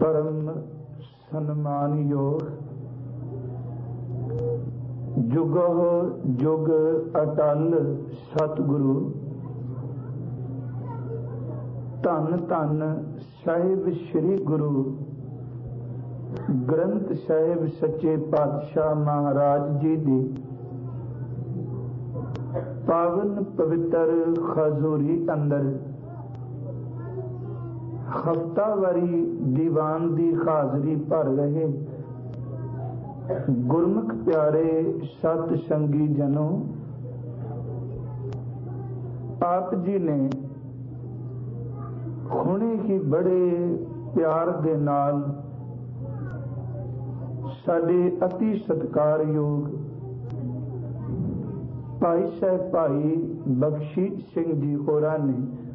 परम सन्मानयोग जुगो जुग अटल सतगुरु धन धन साहिब श्री गुरु ग्रंथ साहिब सच्चे पातशाह महाराज जी दी पावन पवित्र खजूरी अंदर हफ्तावारी दीवान दी हाजरी भर रहे गुरमुख प्यारे सत संगी जनों, आप जी ने हुणे ही बड़े प्यार दे नाल साडे अति सत्कारयोग भाई साहब भाई बख्शीश सिंह जी होरां ने